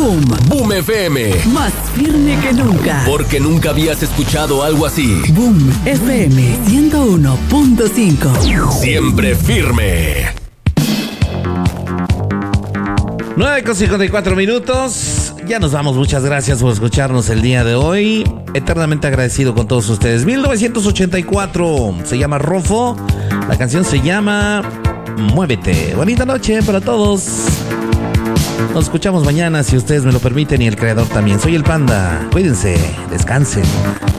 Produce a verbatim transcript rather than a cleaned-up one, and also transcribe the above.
Boom. Boom F M. Más firme que nunca. Porque nunca habías escuchado algo así. Boom F M ciento uno punto cinco. Siempre firme. nueve con cincuenta y cuatro minutos. Ya nos vamos. Muchas gracias por escucharnos el día de hoy. Eternamente agradecido con todos ustedes. mil novecientos ochenta y cuatro. Se llama Rofo. La canción se llama Muévete. Bonita noche para todos. Nos escuchamos mañana si ustedes me lo permiten y el creador también. Soy el Panda. Cuídense. Descansen.